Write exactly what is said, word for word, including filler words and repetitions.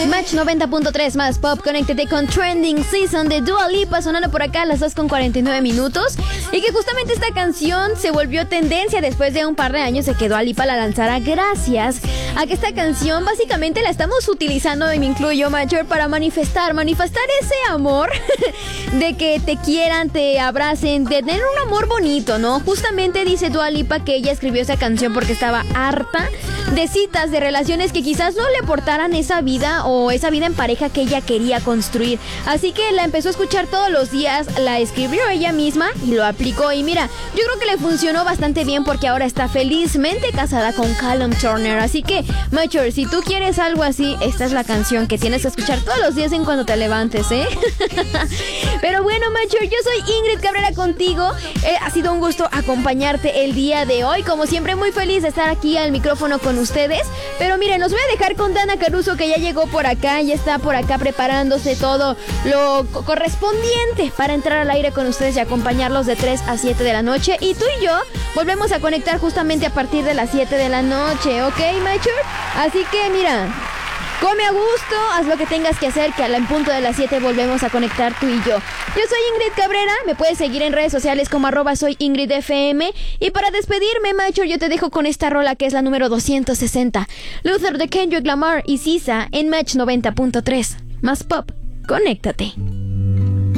Match noventa punto tres más pop, conéctate con Trending Season de Dua Lipa, sonando por acá a las dos con cuarenta y nueve minutos. Y que justamente esta canción se volvió tendencia después de un par de años de que Dua Lipa la lanzara, gracias a que esta canción básicamente la estamos utilizando, y me incluyo, Major, para manifestar, manifestar ese amor de que te quieran, te abracen, de tener un amor bonito, ¿no? Justamente dice Dua Lipa que ella escribió esa canción porque estaba harta de citas, de relaciones que quizás no le aportaran esa vida o esa vida en pareja que ella quería construir. Así que la empezó a escuchar todos los días, la escribió ella misma y lo aplicó. Y mira, yo creo que le funcionó bastante bien porque ahora está felizmente casada con Callum Turner. Así que, Mature, si tú quieres algo así, esta es la canción que tienes que escuchar todos los días en cuando te levantes, ¿eh? Pero bueno, Mature, yo soy Ingrid Cabrera contigo. Eh, ha sido un gusto acompañarte el día de hoy. Como siempre, muy feliz de estar aquí al micrófono con ustedes. Pero miren, nos voy a dejar con Dana Caruso, que ya llegó por acá, ya está por acá preparándose todo lo co- correspondiente para entrar al aire con ustedes y acompañarlos de tres a siete de la noche. Y tú y yo volvemos a conectar justamente a partir de las siete de la noche, ¿ok, Mature? Así que mira, come a gusto, haz lo que tengas que hacer, que a la en punto de las siete volvemos a conectar tú y yo. Yo soy Ingrid Cabrera, me puedes seguir en redes sociales como arroba soy Ingrid F M. Y para despedirme, Macho, yo te dejo con esta rola que es la número doscientos sesenta. Luther de Kendrick Lamar y Sisa en Match noventa punto tres. Más pop, conéctate.